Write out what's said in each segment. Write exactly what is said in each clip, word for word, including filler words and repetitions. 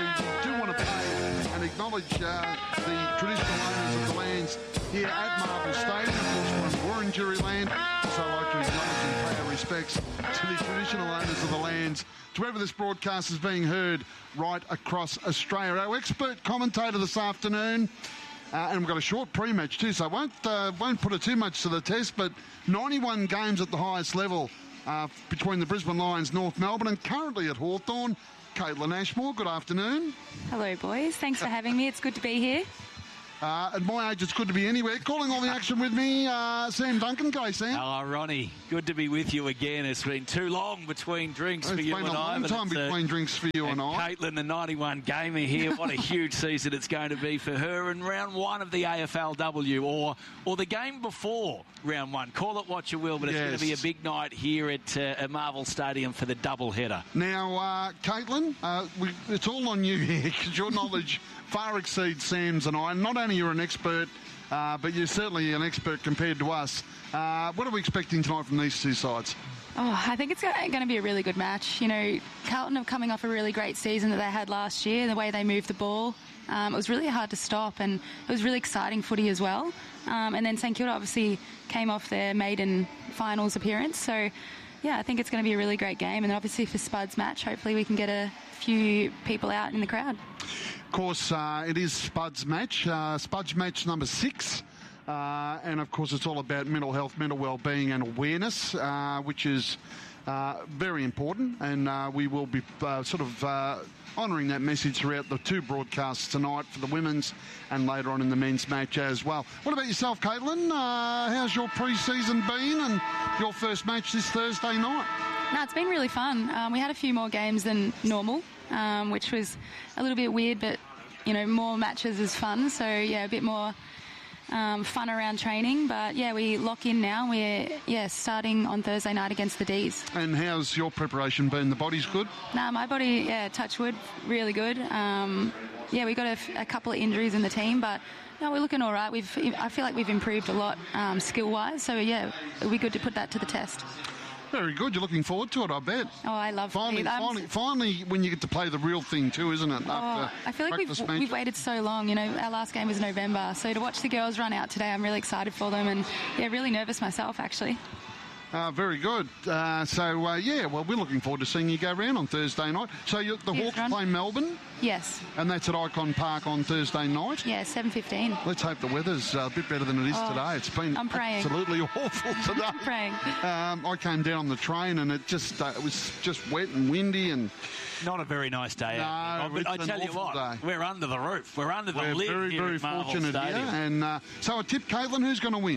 we do want to pay and acknowledge uh, the traditional owners of the lands here at Marvel Stadium. Of course, we're in Wurundjeri land, so I'd like to acknowledge and pay our respects to the traditional owners of the lands, to wherever this broadcast is being heard right across Australia. Our expert commentator this afternoon, uh, and we've got a short pre-match too, so I won't, uh, won't put it too much to the test, but ninety-one games at the highest level uh, between the Brisbane Lions, North Melbourne, and currently at Hawthorn. Caitlin Ashmore, good afternoon. Hello, boys. Thanks for having me. It's good to be here. Uh, at my age, it's good to be anywhere. Calling all the action with me, uh, Sam Duncan. G'day, Sam. Oh, Ronnie, good to be with you again. It's been too long between drinks it's for you and I. It's been a long time between uh, drinks for you and, and I. Caitlin, the ninety-one gamer here. What a huge season it's going to be for her in round one of the A F L W, or or the game before round one. Call it what you will, but it's yes. going to be a big night here at, uh, at Marvel Stadium for the double header. Now, uh, Caitlin, uh, we, it's all on you here because your knowledge far exceeds Sam's and I. Not only you're an expert, uh, but you're certainly an expert compared to us. Uh, what are we expecting tonight from these two sides? Oh, I think it's going to be a really good match. You know, Carlton are coming off a really great season that they had last year, the way they moved the ball. Um, it was really hard to stop, and it was really exciting footy as well. Um, and then St Kilda obviously came off their maiden finals appearance. So, yeah, I think it's going to be a really great game. And then obviously for Spud's match, hopefully we can get a few people out in the crowd. Of course, uh, it is Spud's match, uh, Spud's match number six. Uh, and, of course, it's all about mental health, mental well-being and awareness, uh, which is uh, very important. And uh, we will be uh, sort of uh, honouring that message throughout the two broadcasts tonight for the women's and later on in the men's match as well. What about yourself, Caitlin? Uh, how's your pre-season been and your first match this Thursday night? No, it's been really fun. Um, we had a few more games than normal, um, which was a little bit weird, but, you know, more matches is fun. So, yeah, a bit more um, fun around training. But, yeah, we lock in now. We're, yeah, starting on Thursday night against the D's. And how's your preparation been? The body's good? No, my body, yeah, touch wood, really good. Um, yeah, we got a, a couple of injuries in the team, but no, we're looking all right. We've, I feel like we've improved a lot um, skill-wise. So, yeah, it'll be good to put that to the test. Very good. You're looking forward to it, I bet. Oh, I love finally, it. Finally, finally, when you get to play the real thing too, isn't it? Oh, I feel like we've, we've waited so long. You know, our last game was November. So to watch the girls run out today, I'm really excited for them. And, yeah, really nervous myself, actually. Uh, very good. Uh, so, uh, yeah, well, we're looking forward to seeing you go around on Thursday night. So you, the Cheers, Hawks Ron. play Melbourne? Yes. And that's at Icon Park on Thursday night? Yeah, seven fifteen. Let's hope the weather's a bit better than it is oh, today. It's been I'm praying. absolutely awful today. I'm praying. Um, I came down on the train and it just uh, it was just wet and windy and... Not a very nice day no, out there. I tell you what, day. We're under the roof. We're under the we're lid very, here very at Marvel fortunate Stadium. Here. And uh, so a tip, Caitlin, who's going to win?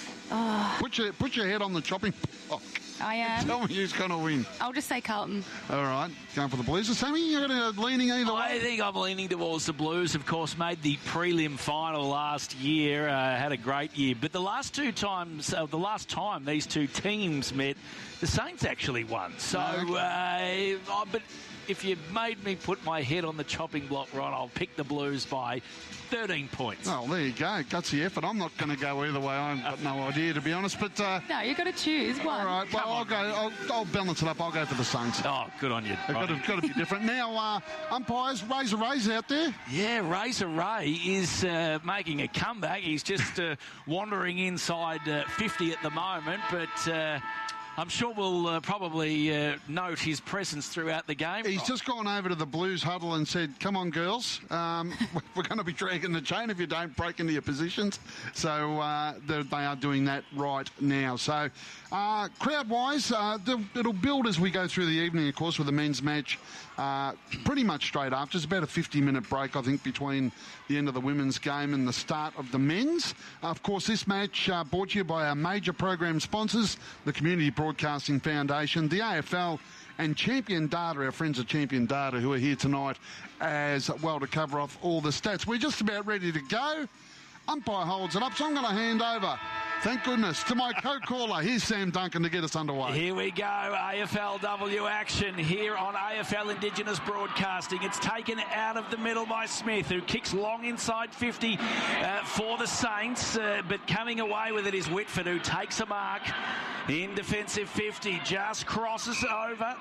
Oh. Put your put your head on the chopping block. I am. Tell me who's going to win. I'll just say Carlton. All right. Going for the Blues. Sammy, you're going to leaning either way? I think I'm leaning towards the Blues. Of course, made the prelim final last year. Uh, had a great year. But the last two times, uh, the last time these two teams met, the Saints actually won. So, okay. uh, but if you made me put my head on the chopping block, Ron, I'll pick the Blues by thirteen points. Oh, there you go. Gutsy effort. I'm not going to go either way. I've got no idea, to be honest. But uh, no, you've got to choose one. All right. Well, I'll go. I'll, I'll balance it up. I'll go for the Saints. Oh, good on you. They've got to, got to be different. Now, uh, umpires, Razor Ray's out there. Yeah, Razor Ray is uh, making a comeback. He's just uh, wandering inside uh, fifty at the moment, but... Uh, I'm sure we'll uh, probably uh, note his presence throughout the game. He's just gone over to the Blues huddle and said, come on, girls, um, we're going to be dragging the chain if you don't break into your positions. So uh, they are doing that right now. So uh, crowd-wise, uh, it'll build as we go through the evening, of course, with the men's match uh, pretty much straight after. It's about a fifty-minute break, I think, between the end of the women's game and the start of the men's. Uh, of course, this match uh, brought to you by our major program sponsors, the Community Broadcasting Foundation, the A F L, and Champion Data, our friends at Champion Data, who are here tonight as well to cover off all the stats. We're just about ready to go. Umpire holds it up, so I'm going to hand over, thank goodness, to my co-caller. Here's Sam Duncan to get us underway. Here we go, A F L W action here on A F L Indigenous Broadcasting. It's taken out of the middle by Smith, who kicks long inside fifty uh, for the Saints, uh, but coming away with it is Whitford, who takes a mark in defensive fifty, just crosses over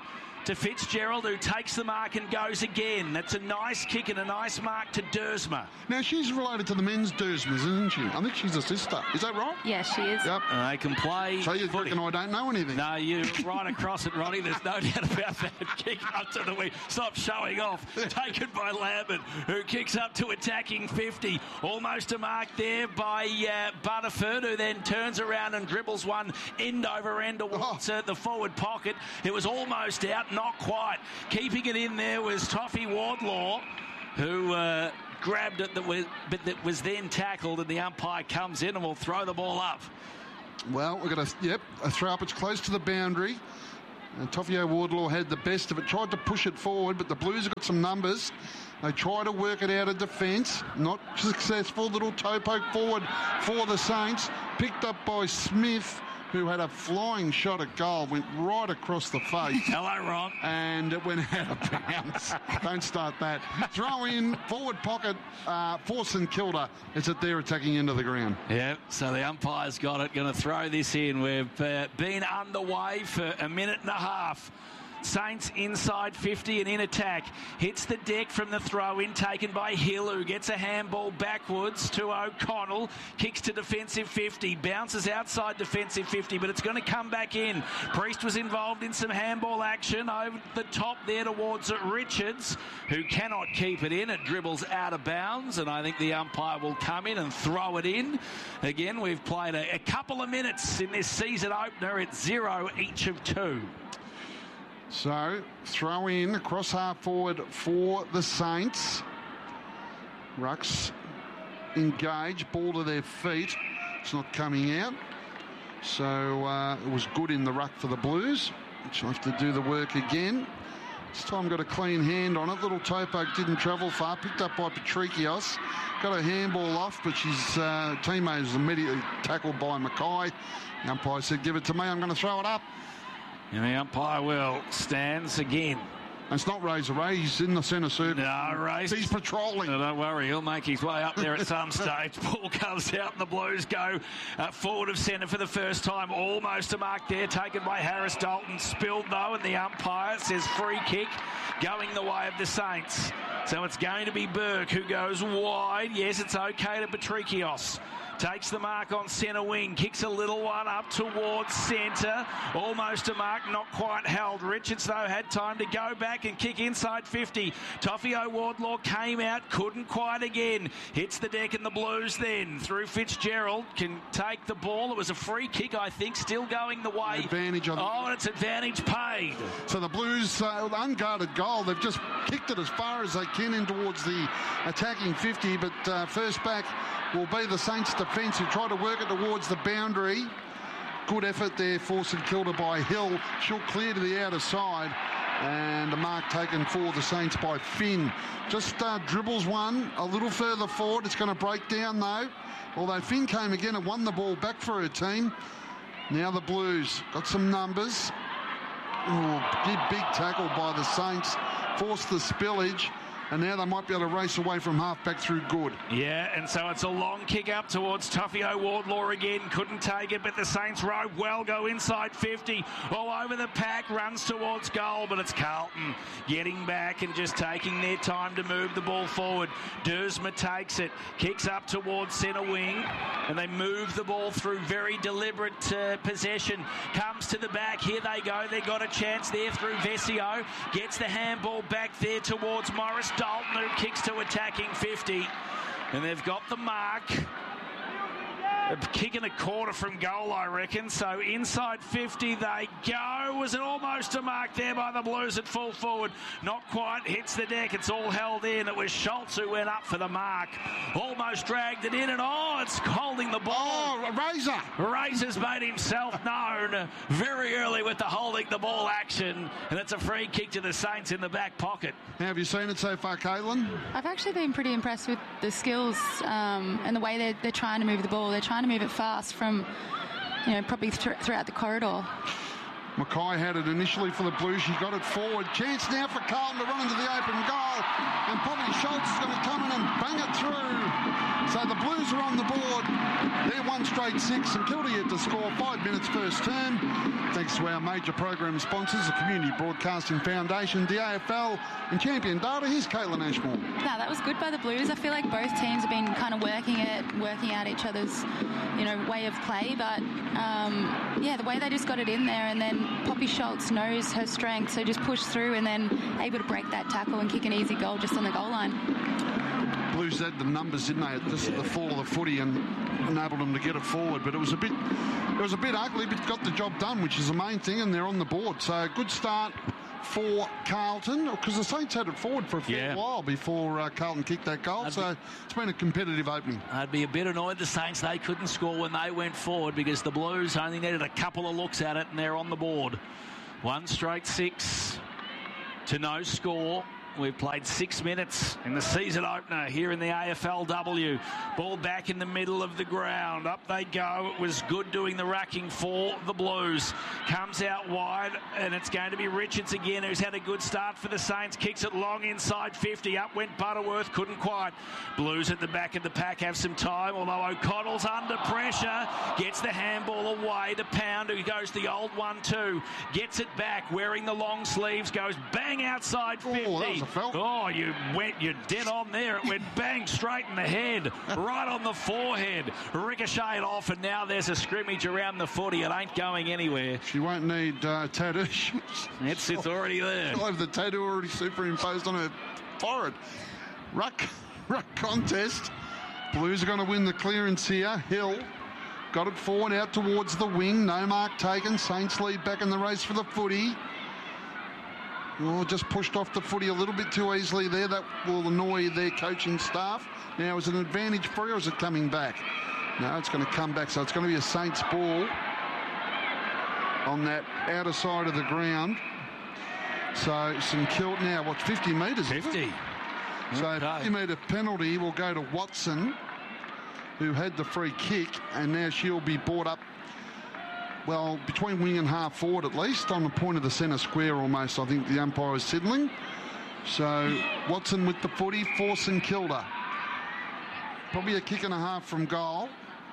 to Fitzgerald, who takes the mark and goes again. That's a nice kick and a nice mark to Dersma. Now, she's related to the men's Dersmas, isn't she? I think she's a sister. Is that right? Yeah, she is. Yep. And they can play. So you footy. reckon I don't know anything? No, you're right across it, Ronnie. There's no doubt about that. Kick up to the wing. Stop showing off. Taken by Lambert, who kicks up to attacking fifty. Almost a mark there by uh, Butterford, who then turns around and dribbles one end over end towards uh, the forward pocket. It was almost out, not quite. Keeping it in there was Toffee Wardlaw, who uh, grabbed it, that was, but that was then tackled, and the umpire comes in and will throw the ball up. Well, we're going to, yep, a throw up. It's close to the boundary. And Toffee Wardlaw had the best of it. Tried to push it forward, but the Blues have got some numbers. They try to work it out of defence. Not successful. Little toe poke forward for the Saints. Picked up by Smith, who had a flying shot at goal. Went right across the face. Hello, Ron. And it went out of bounds. Don't start that. Throw in, forward pocket uh, for St Kilda. It's at their attacking end of the ground. Yep, so the umpire's got it. Going to throw this in. We've uh, been underway for a minute and a half. Saints inside fifty and in attack. Hits the deck from the throw-in, taken by Hill, who gets a handball backwards to O'Connell. Kicks to defensive fifty. Bounces outside defensive fifty, but it's going to come back in. Priest was involved in some handball action over the top there towards Richards, who cannot keep it in. It dribbles out of bounds, and I think the umpire will come in and throw it in. Again, we've played a, a couple of minutes in this season opener. It's zero each of two. So, throw in, cross half forward for the Saints. Rucks engage, ball to their feet. It's not coming out. So, uh, it was good in the ruck for the Blues, which will have to do the work again. This time got a clean hand on it. Little toe poke didn't travel far. Picked up by Patrikios. Got a handball off, but she's uh, teammate was immediately tackled by Mackay. The umpire said, give it to me, I'm going to throw it up. And the umpire will stands again. It's not Razor Ray. He's in the centre circle. No, Razor. He's patrolling. No, don't worry. He'll make his way up there at some stage. Ball comes out and the Blues go uh, forward of centre for the first time. Almost a mark there, taken by Harris Dalton. Spilled, though, and the umpire says free kick going the way of the Saints. So it's going to be Burke who goes wide. Yes, it's okay to Patrikios. Takes the mark on centre wing. Kicks a little one up towards centre. Almost a mark, not quite held. Richards, though, had time to go back and kick inside fifty. Toffee Wardlaw came out, couldn't quite again. Hits the deck and the Blues then. Through Fitzgerald, can take the ball. It was a free kick, I think, still going the way. Advantage on. Oh, and it's advantage paid. So the Blues, uh, unguarded goal, they've just kicked it as far as they can in towards the attacking fifty, but uh, first back will be the Saints defence, who try to work it towards the boundary. Good effort there for St Kilda by Hill. She'll clear to the outer side, and a mark taken for the Saints by Finn. Just uh, dribbles one a little further forward. It's going to break down though, although Finn came again and won the ball back for her team. Now the Blues got some numbers. Ooh, big, big tackle by the Saints, forced the spillage. And now they might be able to race away from half-back through Good. Yeah, and so it's a long kick up towards Toffee Wardlaw again. Couldn't take it, but the Saints row well, go inside fifty. All over the pack, runs towards goal, but it's Carlton getting back and just taking their time to move the ball forward. Dersma takes it, kicks up towards centre wing, and they move the ball through. Very deliberate uh, possession. Comes to the back. Here they go. They got a chance there through Vesio. Gets the handball back there towards Morris Dalton, who kicks to attacking fifty, and they've got the mark. A kick and a quarter from goal, I reckon. So inside fifty they go. Was it almost a mark there by the Blues at full forward? Not quite. Hits the deck. It's all held in. It was Schultz who went up for the mark. Almost dragged it in, and oh, it's holding the ball. Oh, Razor. Razor's made himself known very early with the holding the ball action, and it's a free kick to the Saints in the back pocket. How have you seen it so far, Caitlin? I've actually been pretty impressed with the skills um, and the way they're, they're trying to move the ball. They're trying to move it fast from, you know, probably th- throughout the corridor. Mackay had it initially for the Blues. She got it forward. Chance now for Carlton to run into the open goal. And Poppy Schultz is going to come in and bang it through. So the Blues are on the board. They're one straight six. St Kilda yet to score. Five minutes first term. Thanks to our major program sponsors, the Community Broadcasting Foundation, the A F L, and Champion Data. Here's Caitlin Ashmore. Yeah, that was good by the Blues. I feel like both teams have been kind of working it, working out each other's, you know, way of play. But um, yeah, the way they just got it in there, and then Poppy Schultz knows her strength, so just pushed through and then able to break that tackle and kick an easy goal just on the goal line. Blues had the numbers, didn't they, just at the fall of the footy, and enabled them to get it forward. But it was a bit, it was a bit ugly, but got the job done, which is the main thing, and they're on the board. So good start for Carlton, because the Saints had it forward for a fair yeah. while before uh, Carlton kicked that goal. I'd so be, it's been a competitive opening. I'd be a bit annoyed the Saints, they couldn't score when they went forward, because the Blues only needed a couple of looks at it, and they're on the board. One straight six to no score. We've played six minutes in the season opener here in the A F L W. Ball back in the middle of the ground. Up they go. It was good doing the racking for the Blues. Comes out wide, and it's going to be Richards again, who's had a good start for the Saints. Kicks it long inside fifty. Up went Butterworth. Couldn't quite. Blues at the back of the pack have some time, although O'Connell's under pressure. Gets the handball away to Pound, who goes the old one too. Gets it back, wearing the long sleeves. Goes bang outside fifty. Oh, Oh, you went, you're dead on there. It went bang straight in the head, right on the forehead. Ricocheted off, and now there's a scrimmage around the footy. It ain't going anywhere. She won't need uh, tattoo. It's, it's already there. She'll have the tattoo already superimposed on her forehead. Ruck, ruck contest. Blues are going to win the clearance here. Hill got it forward out towards the wing. No mark taken. Saints lead back in the race for the footy. Oh, just pushed off the footy a little bit too easily there. That will annoy their coaching staff. Now, is it an advantage for you, or is it coming back? No, it's going to come back. So it's going to be a Saints ball on that outer side of the ground. So St Kilda now, what, fifty metres? fifty. So a fifty metre penalty will go to Watson, who had the free kick, and now she'll be brought up, well, between wing and half forward at least, on the point of the centre square almost. I think the umpire is signalling. So Watson with the footy for St Kilda. Probably a kick and a half from goal.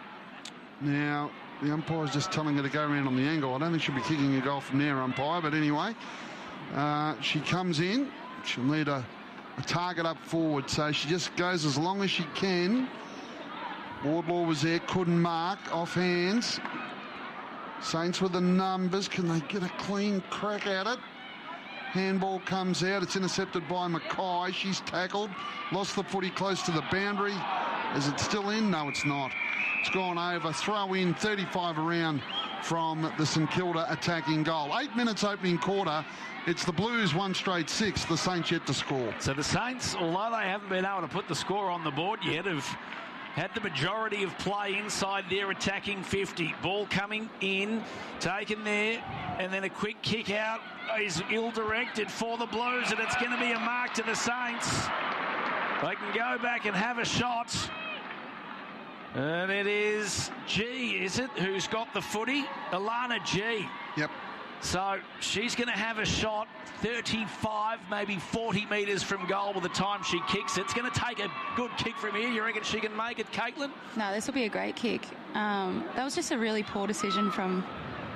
Now, the umpire's just telling her to go around on the angle. I don't think she'll be kicking a goal from there, umpire, but anyway. Uh, she comes in. She'll need a, a target up forward, so she just goes as long as she can. Wardlaw was there, couldn't mark, off hands. Saints with the numbers. Can they get a clean crack at it? Handball comes out. It's intercepted by Mackay. She's tackled. Lost the footy close to the boundary. Is it still in? No, it's not. It's gone over. Throw in, thirty-five around from the St Kilda attacking goal. Eight minutes opening quarter. It's the Blues one straight six. The Saints yet to score. So the Saints, although they haven't been able to put the score on the board yet, have had the majority of play inside their attacking fifty. Ball coming in, taken there, and then a quick kick out is ill-directed for the Blues, and it's going to be a mark to the Saints. They can go back and have a shot. And it is G, is it, who's got the footy? Alana G. Yep. So she's going to have a shot thirty-five, maybe forty metres from goal by the time she kicks it. It's going to take a good kick from here. You reckon she can make it, Caitlin? No, this will be a great kick. Um, that was just a really poor decision from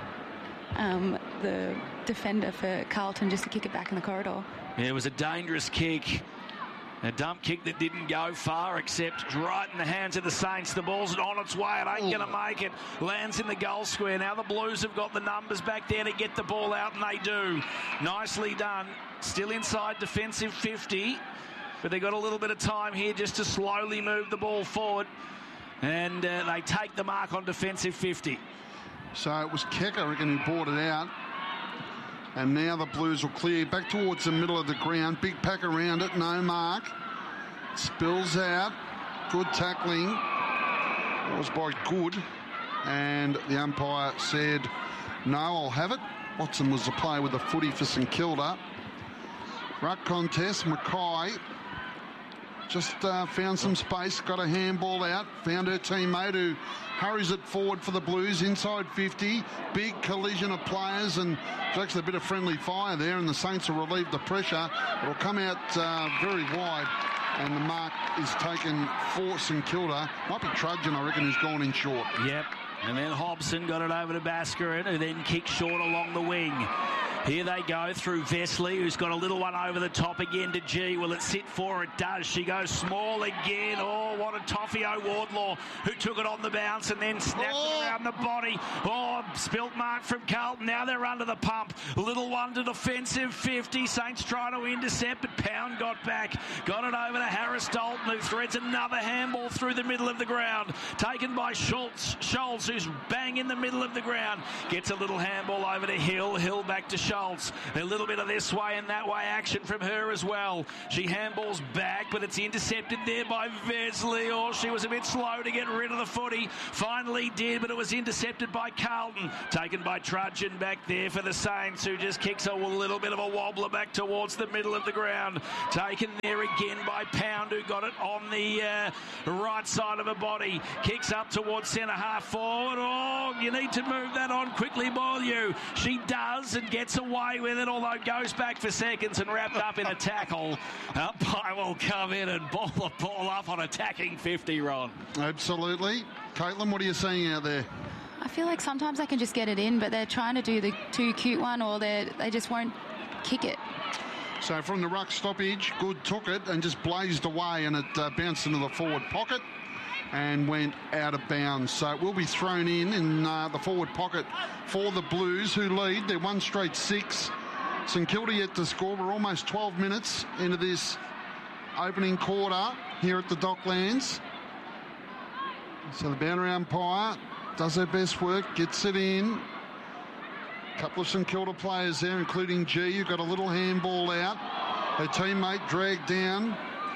um, the defender for Carlton just to kick it back in the corridor. Yeah, it was a dangerous kick. A dump kick that didn't go far, except right in the hands of the Saints. The ball's on its way. It ain't going to make it. Lands in the goal square. Now the Blues have got the numbers back there to get the ball out, and they do. Nicely done. Still inside defensive fifty, but they got a little bit of time here just to slowly move the ball forward, and uh, they take the mark on defensive fifty. So it was Keck, I reckon, who brought it out. And now the Blues will clear back towards the middle of the ground. Big pack around it, no mark. Spills out. Good tackling. That was by Good. And the umpire said, no, I'll have it. Watson was the player with the footy for St Kilda. Ruck contest, Mackay just uh, found some space, got a handball out, found her teammate who hurries it forward for the Blues, inside fifty. Big collision of players, and there's actually a bit of friendly fire there, and the Saints will relieve the pressure. It'll come out uh, very wide, and the mark is taken for St Kilda. Might be Trudgeon, I reckon, who's gone in short. Yep. And then Hobson got it over to Bascarin, who then kicked short along the wing. Here they go through Vesely, who's got a little one over the top again to G. Will it sit for her? It does. She goes small again. Oh, what a Toffio Wardlaw, who took it on the bounce and then snapped oh. it around the body. Oh, spilt mark from Carlton. Now they're under the pump. Little one to defensive fifty. Saints trying to intercept, but Pound got back. Got it over to Harris Dalton, who threads another handball through the middle of the ground. Taken by Schultz. Schultz, who's bang in the middle of the ground. Gets a little handball over to Hill. Hill back to Schultz. A little bit of this way and that way action from her as well. She handballs back, but it's intercepted there by Vesely. Oh, she was a bit slow to get rid of the footy. Finally did, but it was intercepted by Carlton. Taken by Trudgeon back there for the Saints, who just kicks a little bit of a wobbler back towards the middle of the ground. Taken there again by Pound, who got it on the uh, right side of her body. Kicks up towards centre half forward. Oh, you need to move that on quickly, Beaulieu. She does and gets away with it, although goes back for seconds and wrapped up in a tackle. Umpire will come in and ball the ball up on attacking fifty, Ron. Absolutely. Caitlin, what are you seeing out there? I feel like sometimes they can just get it in, but they're trying to do the too cute one, or they they just won't kick it. So from the ruck stoppage, Good took it and just blazed away, and it uh, bounced into the forward pocket and went out of bounds. So it will be thrown in in uh, the forward pocket for the Blues, who lead. They're one straight six. St Kilda yet to score. We're almost twelve minutes into this opening quarter here at the Docklands. So the boundary umpire does her best work, gets it in. A couple of St Kilda players there, including G, who got a little handball out. Her teammate dragged down,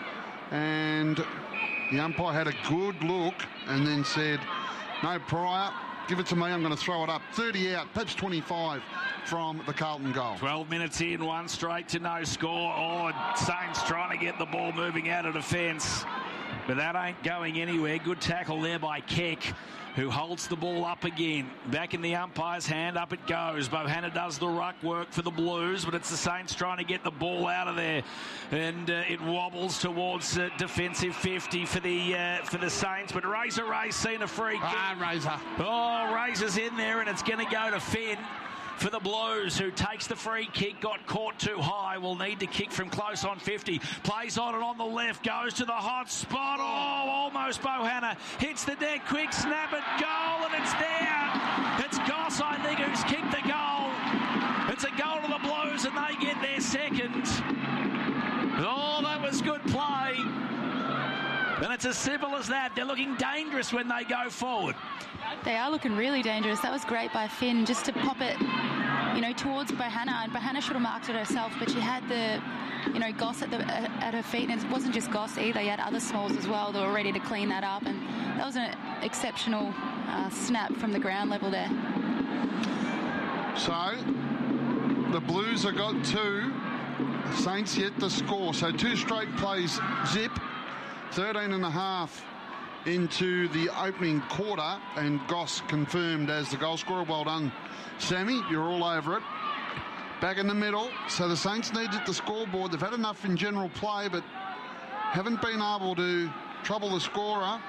and the umpire had a good look and then said, no, Pryor, give it to me, I'm going to throw it up. thirty out, perhaps twenty-five from the Carlton goal. twelve minutes in, one straight to no score. Oh, Saints trying to get the ball moving out of defence, but that ain't going anywhere. Good tackle there by Keck, who holds the ball up again. Back in the umpire's hand, up it goes. Bohanna does the ruck work for the Blues, but it's the Saints trying to get the ball out of there. And uh, it wobbles towards uh, defensive fifty for the uh, for the Saints. But Razor Ray's seen a free kick. Ah, Razor. Oh, Razor's in there, and it's going to go to Finn for the Blues, who takes the free kick, got caught too high, will need to kick from close on fifty, plays on it on the left, goes to the hot spot, oh, almost Bohanna, hits the deck, quick snap it, goal, and it's there. It's Goss, I think, who's kicked the goal. It's a goal to the Blues, and they get their second. Oh, that was good play. And it's as simple as that. They're looking dangerous when they go forward. They are looking really dangerous. That was great by Finn, just to pop it, you know, towards Bohanna. And Bohanna should have marked it herself, but she had the, you know, Goss at, the, at her feet. And it wasn't just Goss either. You had other smalls as well that were ready to clean that up. And that was an exceptional uh, snap from the ground level there. So the Blues have got two. Saints yet to score. So two straight plays zip. thirteen and a half into the opening quarter, and Goss confirmed as the goal scorer. Well done, Sammy. You're all over it. Back in the middle. So the Saints need at the scoreboard. They've had enough in general play, but haven't been able to trouble the scorer,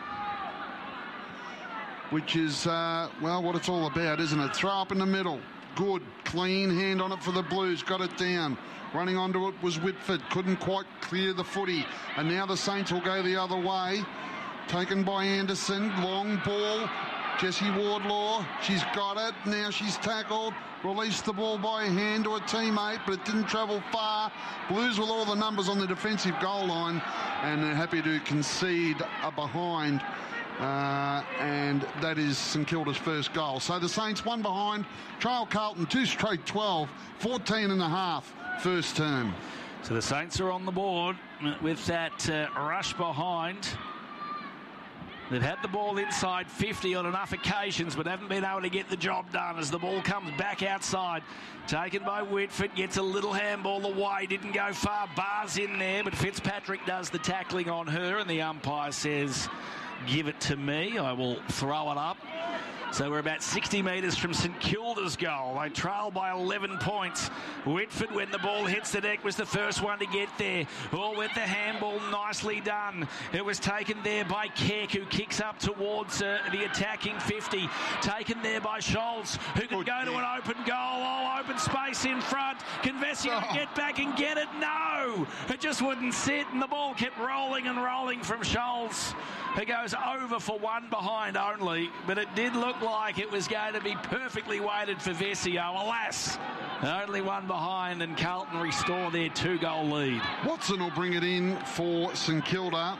which is, uh, well, what it's all about, isn't it? Throw up in the middle. Good, clean hand on it for the Blues. Got it down. Running onto it was Whitford. Couldn't quite clear the footy. And now the Saints will go the other way. Taken by Anderson. Long ball. Jessie Wardlaw. She's got it. Now she's tackled. Released the ball by hand to a teammate, but it didn't travel far. Blues with all the numbers on the defensive goal line, and they're happy to concede a behind. Uh, and that is St Kilda's first goal. So the Saints one behind. Trail Carlton two straight twelve. fourteen and a half first term. So the Saints are on the board with that uh, rush behind. They've had the ball inside fifty on enough occasions, but haven't been able to get the job done as the ball comes back outside. Taken by Whitford, gets a little handball away, didn't go far. Barr's in there, but Fitzpatrick does the tackling on her, and the umpire says, give it to me, I will throw it up. So we're about sixty metres from St Kilda's goal. They trail by eleven points. Whitford, when the ball hits the deck, was the first one to get there. All with the handball, nicely done. It was taken there by Keck, who kicks up towards uh, the attacking fifty. Taken there by Scholz, who can go to an open goal. Oh, open space in front. Can Vesio oh. get back and get it? No! It just wouldn't sit, and the ball kept rolling and rolling from Scholz. It goes over for one behind only, but it did look like it was going to be perfectly weighted for Vesio. Alas, only one behind, and Carlton restore their two-goal lead. Watson will bring it in for St Kilda.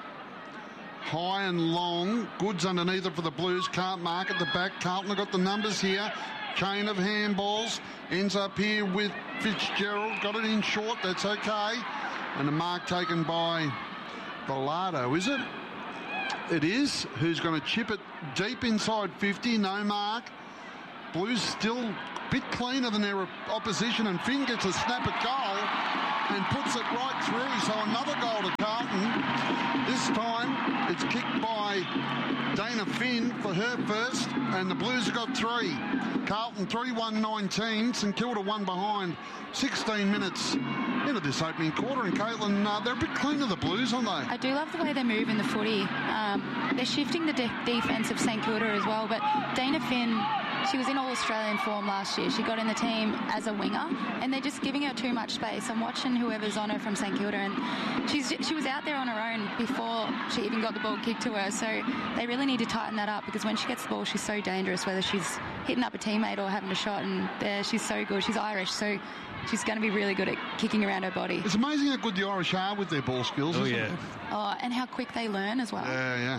High and long. Goods underneath it for the Blues. Can't mark at the back. Carlton have got the numbers here. Chain of handballs. Ends up here with Fitzgerald. Got it in short. That's okay. And a mark taken by Velado, is it? It is. Who's going to chip it deep inside fifty? No mark. Blues still a bit cleaner than their opposition, and Finn gets a snap at goal and puts it right through. So another goal to Carlton. This time it's kicked by Dana Finn for her first, and the Blues have got three. Carlton three one nineteen. St Kilda one behind. sixteen minutes into this opening quarter, and Caitlin, uh, they're a bit cleaner, the Blues, aren't they? I do love the way they move in the footy. Um, they're shifting the de- defence of St Kilda as well, but Dana Finn, she was in All-Australian form last year. She got in the team as a winger, and they're just giving her too much space. I'm watching whoever's on her from St Kilda, and she's she was out there on her own before she even got the ball kicked to her, so they really need to tighten that up, because when she gets the ball, she's so dangerous, whether she's hitting up a teammate or having a shot, and there she's so good. She's Irish, so she's going to be really good at kicking around her body. It's amazing how good the Irish are with their ball skills, oh, isn't yeah. it? Oh, and how quick they learn as well. Yeah, yeah.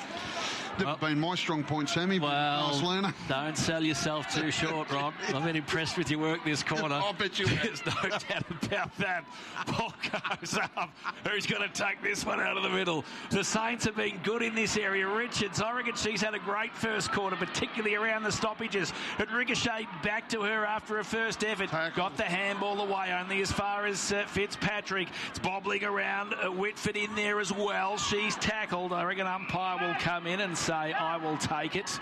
Never well, been my strong point, Sammy. Well, nice learner. Don't sell yourself too short, Ron. I've been impressed with your work this quarter. I'll bet you There's no doubt about that. Ball goes up. Who's going to take this one out of the middle? The Saints have been good in this area. Richards, I reckon she's had a great first quarter, particularly around the stoppages. It ricocheted back to her after her first effort. Tackle. Got the handball away, only as far as uh, Fitzpatrick. It's bobbling around. Uh, Whitford in there as well. She's tackled. I reckon umpire will come in and say, I will take it.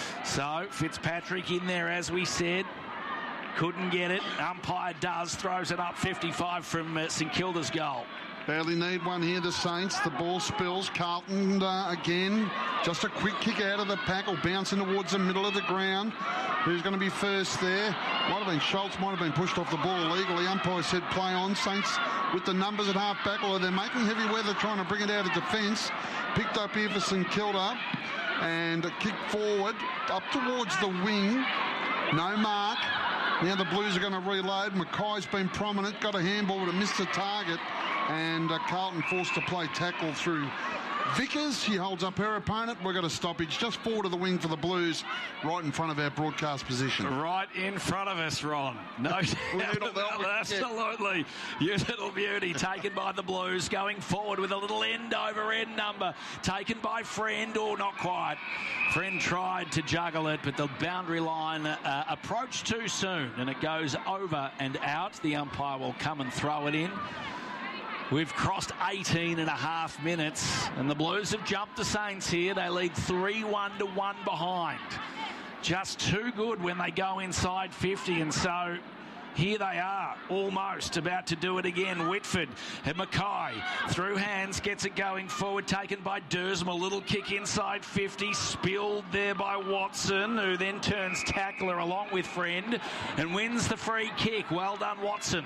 So Fitzpatrick in there, as we said. Couldn't get it. Umpire does. Throws it up fifty-five from uh, St Kilda's goal. Barely need one here, the Saints. The ball spills. Carlton uh, again. Just a quick kick out of the pack, or bouncing towards the middle of the ground. Who's going to be first there? Might have been Schultz. Might have been pushed off the ball illegally. Umpire said play on. Saints with the numbers at half back. Although they're making heavy weather trying to bring it out of defence. Picked up here for St Kilda. And a kick forward up towards the wing. No mark. Now the Blues are going to reload. Mackay's been prominent. Got a handball, but it missed the target. And uh, Carlton forced to play tackle through Vickers. She holds up her opponent. We've got a stoppage just forward of the wing for the Blues, right in front of our broadcast position. Right in front of us, Ron. No doubt about that. Absolutely. You little beauty, taken by the Blues, going forward with a little end-over-end number, taken by Friend, or not quite. Friend tried to juggle it, but the boundary line uh, approached too soon, and it goes over and out. The umpire will come and throw it in. We've crossed eighteen and a half minutes, and the Blues have jumped the Saints here. They lead three one to one behind. Just too good when they go inside fifty, and so here they are, almost about to do it again. Whitford and Mackay through hands, gets it going forward, taken by Dersma. Little kick inside fifty, spilled there by Watson, who then turns tackler along with Friend and wins the free kick. Well done, Watson.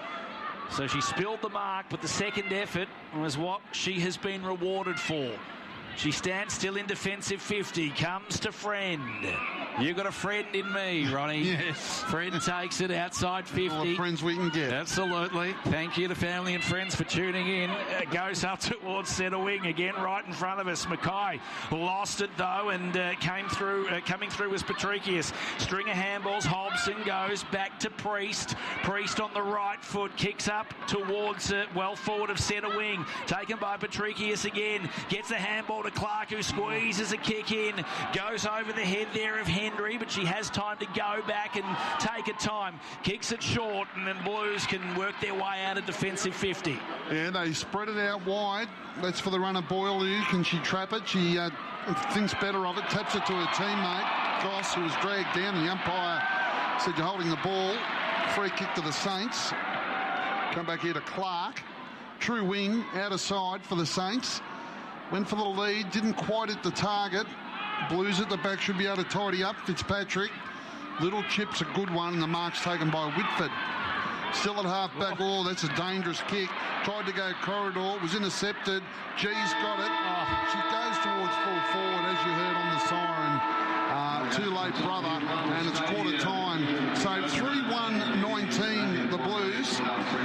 So she spilled the mark, but the second effort was what she has been rewarded for. She stands still in defensive fifty, comes to Friend. You got a friend in me, Ronnie. Yes. Friend takes it outside fifty. All the friends we can get. Absolutely. Thank you to family and friends for tuning in. It goes up towards centre wing again, right in front of us. Mackay lost it though, and uh, came through. Uh, coming through was Patricius. String of handballs. Hobson goes back to Priest. Priest on the right foot kicks up towards uh, well forward of centre wing. Taken by Patricius again. Gets a handball to Clark, who squeezes a kick in. Goes over the head there of Henry, but she has time to go back and take a time. Kicks it short, and then Blues can work their way out of defensive fifty. Yeah, they spread it out wide. That's for the runner Boyle. Can she trap it? She uh, thinks better of it. Taps it to her teammate, Goss, who was dragged down. The umpire said, you're holding the ball. Free kick to the Saints. Come back here to Clark. True wing, out of side for the Saints. Went for the lead, didn't quite hit the target. Blues at the back should be able to tidy up. Fitzpatrick. Little chip's a good one, and the mark's taken by Whitford. Still at half back. Oh, that's a dangerous kick. Tried to go corridor, was intercepted. G's got it. Oh, she goes towards full forward, as you heard on the siren. Uh, too late, brother, and it's quarter time. So three one nineteen, the Blues.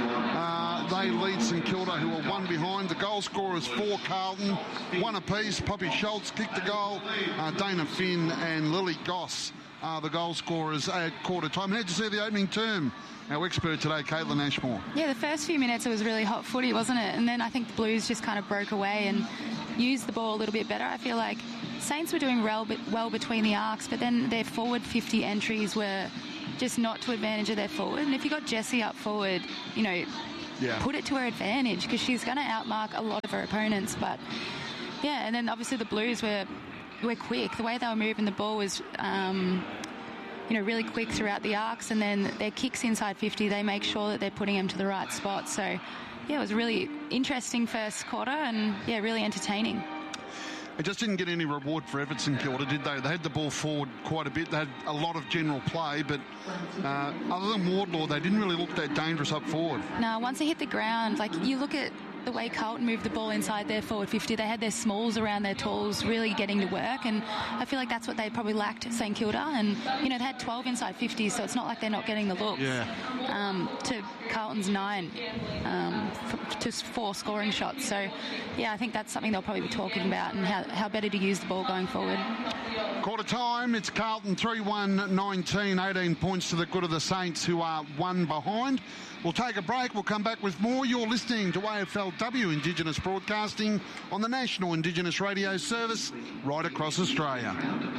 Uh, they lead St Kilda, who are one behind. The goal scorers for Carlton, one apiece. Poppy Schultz kicked the goal. Uh, Dana Finn and Lily Goss are the goal scorers at quarter time. How'd you see the opening term? Our expert today, Caitlin Ashmore. Yeah, the first few minutes it was really hot footy, wasn't it? And then I think the Blues just kind of broke away and used the ball a little bit better. I feel like Saints were doing well, well between the arcs, but then their forward fifty entries were just not to advantage of their forward. And if you got Jessie up forward, you know, yeah. put it to her advantage, because she's going to outmark a lot of her opponents. But yeah, and then obviously the Blues were were quick. The way they were moving the ball was Um, you know, really quick throughout the arcs, and then their kicks inside fifty, they make sure that they're putting them to the right spot. So, yeah, it was a really interesting first quarter and, yeah, really entertaining. It just didn't get any reward for Everton Kilda, did they? They had the ball forward quite a bit. They had a lot of general play, but uh, other than Wardlaw, they didn't really look that dangerous up forward. No, once they hit the ground, like, you look at the way Carlton moved the ball inside their forward fifty, they had their smalls around their talls really getting to work, and I feel like that's what they probably lacked at St Kilda. And, you know, they had twelve inside fifty, so it's not like they're not getting the looks. Yeah. Um, to Carlton's nine, um, f- to four scoring shots. So, yeah, I think that's something they'll probably be talking about, and how, how better to use the ball going forward. Quarter time, it's Carlton three one nineteen, eighteen points to the good of the Saints, who are one behind. We'll take a break. We'll come back with more. You're listening to A F L W Indigenous Broadcasting on the National Indigenous Radio Service right across Australia.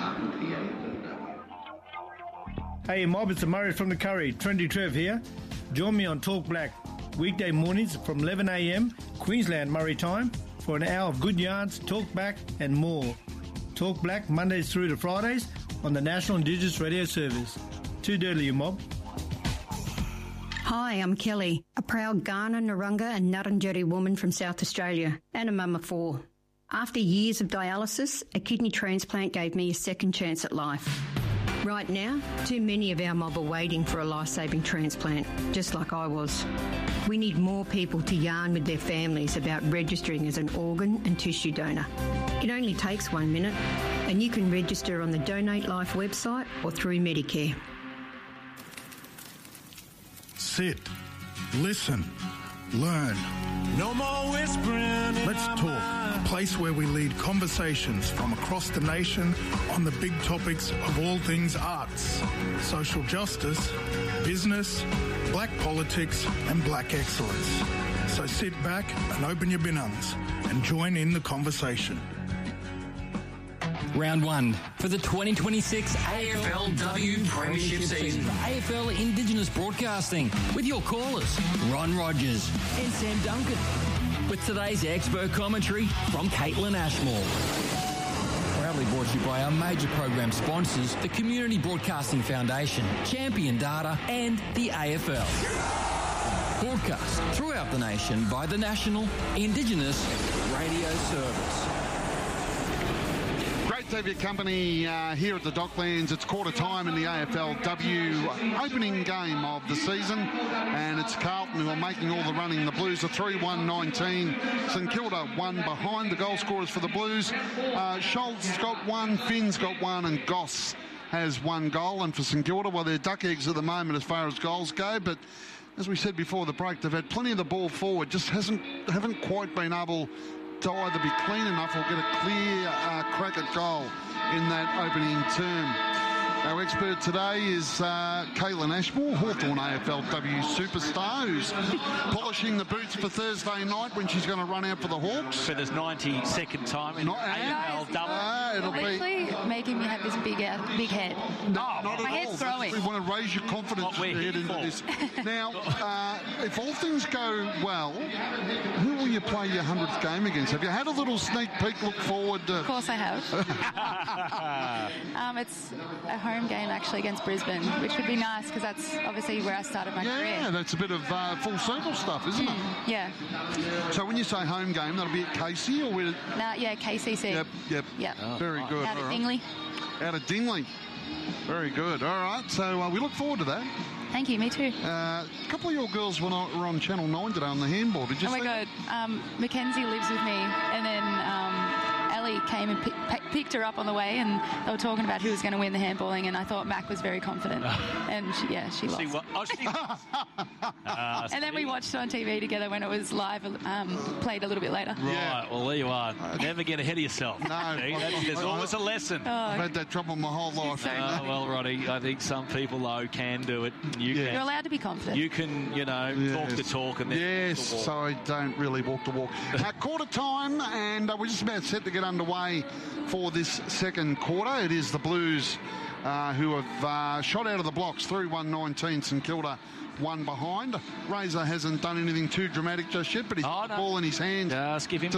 Hey mob, it's Murray from the Curry. Trendy Trev here. Join me on Talk Black weekday mornings from eleven a m Queensland Murray time for an hour of good yarns, talk back and more. Talk Black Mondays through to Fridays on the National Indigenous Radio Service. Too dirty, you mob. Hi, I'm Kelly, a proud Kaurna, Narungga and Ngarrindjeri woman from South Australia and a mum of four. After years of dialysis, a kidney transplant gave me a second chance at life. Right now, too many of our mob are waiting for a life-saving transplant, just like I was. We need more people to yarn with their families about registering as an organ and tissue donor. It only takes one minute, and you can register on the Donate Life website or through Medicare. Sit, listen, learn. No more whispering. Let's talk. A place where we lead conversations from across the nation on the big topics of all things arts, social justice, business, black politics and black excellence. So sit back and open your binungs and join in the conversation. Round one for the twenty twenty-six A F L W Premiership season. A F L Indigenous Broadcasting with your callers, Ron Rogers and Sam Duncan. With today's expert commentary from Caitlin Ashmore. Proudly brought to you by our major program sponsors, the Community Broadcasting Foundation, Champion Data and the A F L. Broadcast throughout the nation by the National Indigenous Radio Service. Great to have your company uh, here at the Docklands. It's quarter time in the A F L W opening game of the season, and it's Carlton who are making all the running. The Blues are three one nineteen. St Kilda one behind. The goal scorers for the Blues. Uh, Schultz has got one, Finn's got one, and Goss has one goal, and for St Kilda, well, they're duck eggs at the moment as far as goals go, but as we said before the break, they've had plenty of the ball forward, just hasn't haven't quite been able to either be clean enough or get a clear uh, crack at goal in that opening term. Our expert today is uh, Caitlin Ashmore, Hawthorn A F L W superstar, who's polishing the boots for Thursday night when she's going to run out for the Hawks. For this ninety-second time in Not, A F L double. Uh, it'll You're be actually making me have this big, uh, big head. No, Oh, not my at head's all. throwing. We want to raise your confidence What we're head here into for. this. Now, uh, if all things go well, who will you play your hundredth game against? Have you had a little sneak peek, look forward to? Of course I have. um, it's a home game actually against Brisbane, which would be nice because that's obviously where I started my Yeah, career. that's a bit of uh, full circle stuff, isn't it? Yeah. So when you say home game, that'll be at Casey or with? Now, yeah, K C C. Yep, yep. Yep. Very good. Out All at right. Dingley. Out of Dingley. Very good. All right, so uh, we look forward to that. Thank you, me too. Uh, a couple of your girls were on, were on Channel nine today on the handball. Did you Oh my see God, um, Mackenzie lives with me, and then um, Ellie came and pick, pick, picked her up on the way, and they were talking about who was going to win the handballing, and I thought Mac was very confident, and she, yeah, she lost. See what? Oh, she uh, And then we watched it on T V together when it was live, um, played a little bit later. Right, Yeah. well, there you are. Never get ahead of yourself. No. See, that's, there's always a lesson. Oh, I've had that trouble my whole life. so- Oh, well, Roddy, I think some people, though, can do it. You Yeah. You're can, allowed to be confident. you can, you know, talk the Yes. talk and then Yes, walk the so walk. I don't really walk the walk. uh, quarter time, and uh, we're just about set to get underway for this second quarter. It is the Blues uh, who have uh, shot out of the blocks through one nineteen. St Kilda one behind. Razor hasn't done anything too dramatic just yet, but he's Oh, got the no. ball in his hand. Just give him to